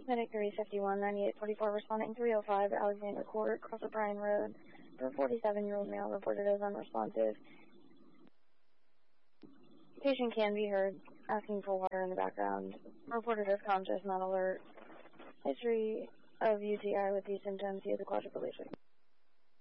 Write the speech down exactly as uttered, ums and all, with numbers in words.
Medic three fifty-one, ninety-eight forty-four, responding three oh five, Alexander Court, Cross O'Brien Road. For forty-seven-year-old male reported as unresponsive. Patient can be heard asking for water in the background. Reported as conscious, not alert. History of U T I with these symptoms. He has a quadriplegic.